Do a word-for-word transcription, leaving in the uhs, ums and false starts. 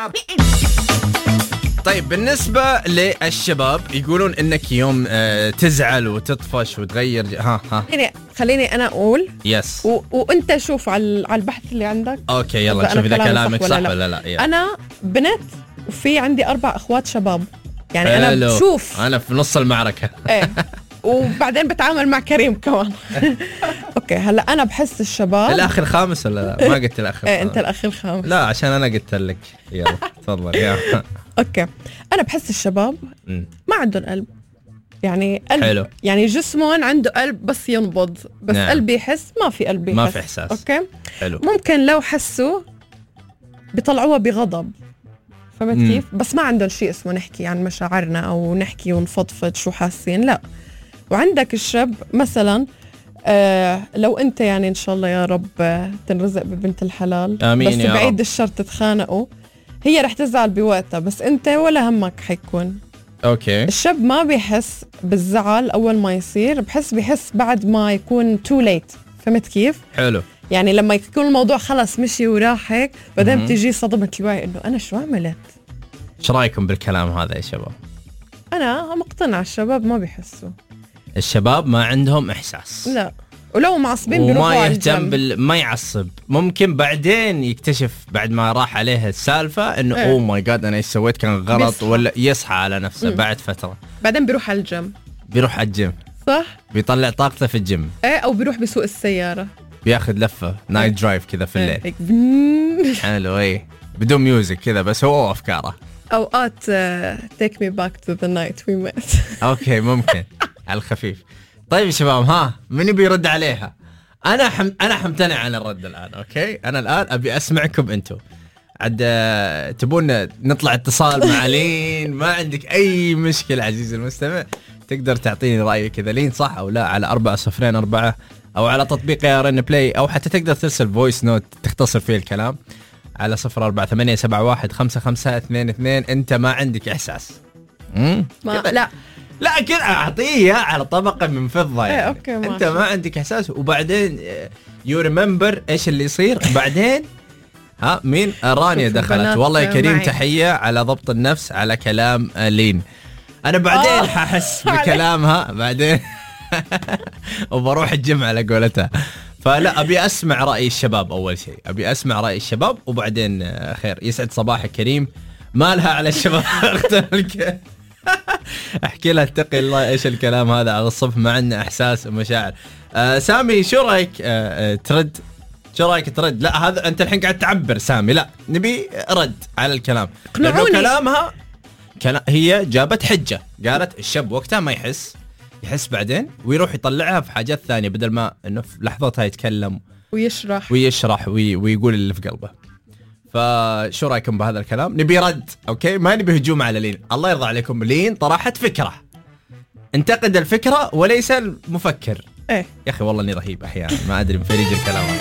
طيب بالنسبة للشباب يقولون انك يوم آه تزعل وتطفش وتغير ج... ها ها خليني خليني انا اقول يس و... وانت شوف على على البحث اللي عندك. اوكي يلا نشوف اذا كلامك صح ولا لا. يلا. انا بنت وفي عندي اربع اخوات شباب، يعني حلو. انا بشوف انا في نص المعركة. ايه وبعدين بتعامل مع كريم كمان. اوكي هلا انا بحس الشباب الاخ الخامس ولا لا؟ ما قلت الاخ ايه انت الاخ الخامس. لا عشان انا قلت لك. يلا تفضل. يا اوكي انا بحس الشباب ما عندهم قلب، يعني قلب حلو. يعني جسمهم عنده قلب بس ينبض، بس نعم. قلبي يحس ما في قلبي ما في احساس. اوكي حلو. ممكن لو حسوا بيطلعوها بغضب، فهمت مم. كيف؟ بس ما عندهم شيء اسمه نحكي عن مشاعرنا او نحكي ونفضفض شو حاسين، لا. وعندك الشاب مثلا آه لو انت يعني ان شاء الله يا رب آه تنرزق ببنت الحلال، آمين بس يا بعيد رب. الشر تتخانقوا، هي رح تزعل بوقتها بس انت ولا همك حيكون. اوكي. الشاب ما بيحس بالزعل اول ما يصير، بحس بيحس بعد ما يكون تو ليت، فهمت كيف؟ حلو. يعني لما يكون الموضوع خلص مشي وراح هيك بعدين بتجي صدمة الوعي انه انا شو عملت. ايش رايكم بالكلام هذا يا شباب؟ انا مقتنعة الشباب ما بيحسوا، الشباب ما عندهم احساس، لا، ولو معصبين بيروحوا وما على يهتم الجنب. بال... ما يعصب. ممكن بعدين يكتشف بعد ما راح عليه السالفة انه إيه. اوه ماي جاد انا ايش سويت كان غلط، بيصحى. ولا يصحى على نفسه مم. بعد فترة. بعدين بيروح على الجيم، بيروح على الجيم، صح؟ بيطلع طاقته في الجيم، ايه او بيروح بسوق السيارة، بياخذ لفة نايت درايف كذا في الليل. هيك بن- حلو. ايه بدون ميوزك كذا بس هو وافكاره. اوقات take me back to the night we met. اوكي ممكن على الخفيف. طيب يا شباب ها من يبي يرد عليها؟ انا حم... انا حمتنع عن الرد الان. اوكي انا الان ابي اسمعكم انتم. عاد آه، تبون نطلع اتصال مع لين؟ ما عندك اي مشكله عزيزي المستمع، تقدر تعطيني رايك كذا لين صح او لا على أربعة صفرين أربعة او على تطبيق يا رن بلاي، او حتى تقدر ترسل فويس نوت تختصر فيه الكلام على صفر أربعة ثمانية سبعة واحد خمسة خمسة اثنين اثنين. انت ما عندك احساس. امم ما لا لا كذا اعطيه على طبقه من فضه يعني. ايه اوكي ماشي. انت ما عندك احساس وبعدين يو ريمبر ايش اللي يصير بعدين. ها مين؟ رانيا شوف دخلت. البنات والله يا كريم معي. تحيه على ضبط النفس على كلام لين. انا بعدين آه. ححس بكلامها بعدين وبروح الجيم على قولتها. فلا ابي اسمع راي الشباب اول شيء، ابي اسمع راي الشباب وبعدين آه، خير. يسعد صباحك كريم. ما لها على الشباب. اختلك احكي لها اتقي الله ايش الكلام هذا على الصف، ما عندنا احساس ومشاعر. آه سامي شو رايك آه آه ترد؟ شو رايك ترد؟ لا هذا انت الحين قاعد تعبر سامي، لا نبي رد على الكلام. لانه اقنعوني. كلامها كلا هي جابت حجه، قالت الشاب وقتها ما يحس، يحس بعدين ويروح يطلعها في حاجات ثانيه بدل ما انه في لحظتها يتكلم ويشرح ويشرح وي ويقول اللي في قلبه. فشو رايكم بهذا الكلام؟ نبي رد. اوكي ما نبي هجوم على لين. الله يرضى عليكم لين طرحت فكره، انتقد الفكره وليس المفكر. ايه يا اخي والله اني رهيب احيانا ما ادري من فين يجي الكلام.